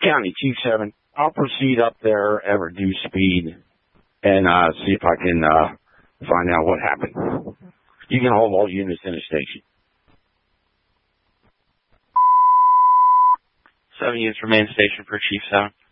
County Chief 7. I'll proceed up there at reduced speed and see if I can find out what happened. You can hold all units in the station. 7 units remain station for Chief 7.